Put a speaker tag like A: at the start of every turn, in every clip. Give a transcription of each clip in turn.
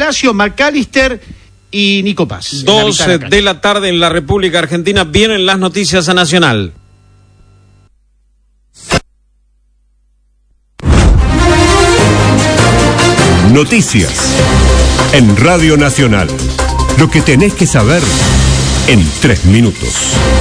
A: Ignacio, McAllister y Nico Paz.
B: 12 de la tarde en la República Argentina. Vienen las noticias a Nacional.
C: Noticias en Radio Nacional. Lo que tenés que saber en 3 minutos.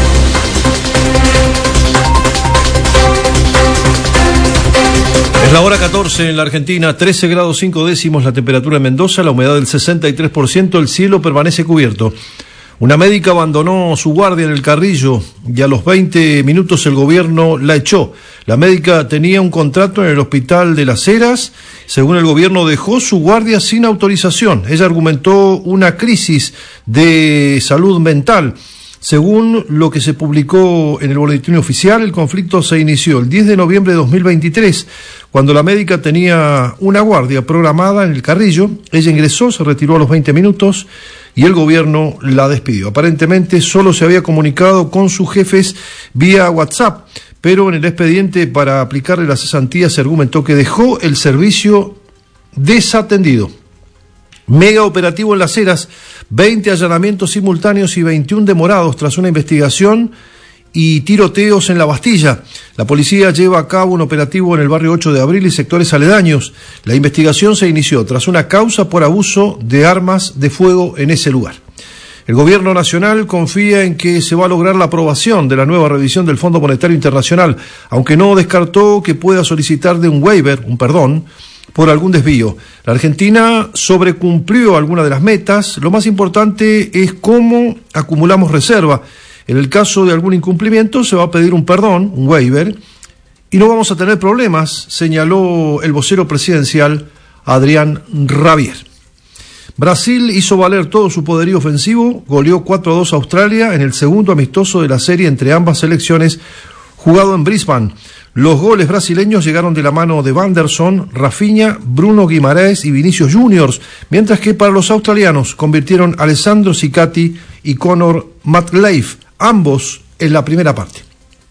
D: Es la hora 14 en la Argentina, 13 grados 5 décimos la temperatura en Mendoza, la humedad del 63%, el cielo permanece cubierto. Una médica abandonó su guardia en el Carrillo y a los 20 minutos el gobierno la echó. La médica tenía un contrato en el hospital de Las Heras. Según el gobierno, dejó su guardia sin autorización. Ella argumentó una crisis de salud mental. Según lo que se publicó en el boletín oficial, el conflicto se inició el 10 de noviembre de 2023, cuando la médica tenía una guardia programada en el Carrillo. Ella ingresó, se retiró a los 20 minutos y el gobierno la despidió. Aparentemente solo se había comunicado con sus jefes vía WhatsApp, pero en el expediente para aplicarle la cesantía se argumentó que dejó el servicio desatendido. Mega operativo en Las Heras, 20 allanamientos simultáneos y 21 demorados tras una investigación y tiroteos en la Bastilla. La policía lleva a cabo un operativo en el barrio 8 de Abril y sectores aledaños. La investigación se inició tras una causa por abuso de armas de fuego en ese lugar. El gobierno nacional confía en que se va a lograr la aprobación de la nueva revisión del Fondo Monetario Internacional, aunque no descartó que pueda solicitar de un waiver, un perdón, por algún desvío. La Argentina sobrecumplió algunas de las metas. Lo más importante es cómo acumulamos reserva. En el caso de algún incumplimiento se va a pedir un perdón, un waiver, y no vamos a tener problemas, señaló el vocero presidencial Adrián Rabier. Brasil hizo valer todo su poderío ofensivo, goleó 4-2 a Australia en el segundo amistoso de la serie entre ambas selecciones, jugado en Brisbane. Los goles brasileños llegaron de la mano de Wanderson, Rafinha, Bruno Guimarães y Vinicius Juniors, mientras que para los australianos convirtieron Alessandro Cicati y Conor McLeaf, ambos en la primera parte.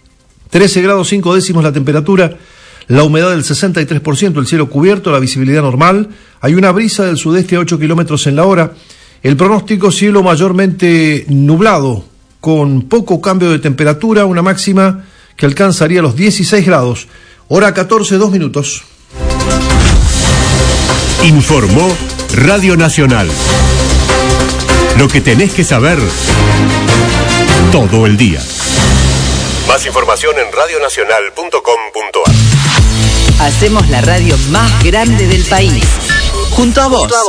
D: 13 grados 5 décimos la temperatura, la humedad del 63%, el cielo cubierto, la visibilidad normal, hay una brisa del sudeste a 8 kilómetros en la hora, el pronóstico cielo mayormente nublado, con poco cambio de temperatura, una máxima que alcanzaría los 16 grados. Hora 14, 2 minutos.
C: Informó Radio Nacional. Lo que tenés que saber todo el día. Más información en radionacional.com.ar.
E: Hacemos la radio más grande del país. Junto a vos.